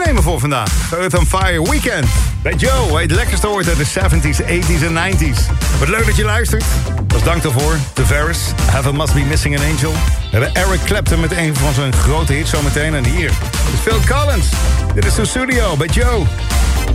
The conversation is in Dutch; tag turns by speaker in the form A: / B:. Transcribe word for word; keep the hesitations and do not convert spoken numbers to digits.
A: meenemen voor vandaag. Earth on Fire Weekend. Bij Joe, waar je het lekkerste hoort uit de zeventies, tachtiger en negentiger. Wat leuk dat je luistert. Dus dank daarvoor. The Ferris, Heaven Must Be Missing an Angel. We hebben Eric Clapton met een van zijn grote hits zometeen. En hier is Phil Collins. Dit is de studio bij Joe.